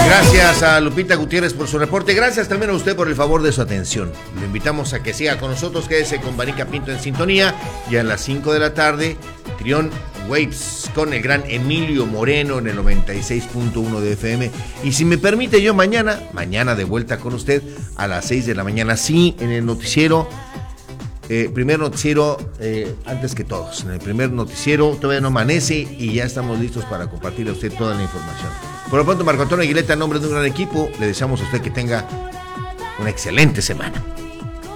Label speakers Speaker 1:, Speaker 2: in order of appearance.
Speaker 1: Gracias a Lupita Gutiérrez por su reporte. Gracias también a usted por el favor de su atención. Lo invitamos a que siga con nosotros. Quédese con Vanica Pinto en sintonía. Ya a las 5 de la tarde, Trión Waves con el gran Emilio Moreno en el 96.1 de FM. Y si me permite, yo mañana de vuelta con usted a las 6 de la mañana. Sí, en el noticiero. Primer noticiero antes que todos. En el primer noticiero todavía no amanece y ya estamos listos para compartir a usted toda la información. Por lo pronto, Marco Antonio Aguileta, en nombre de un gran equipo, le deseamos a usted que tenga una excelente semana.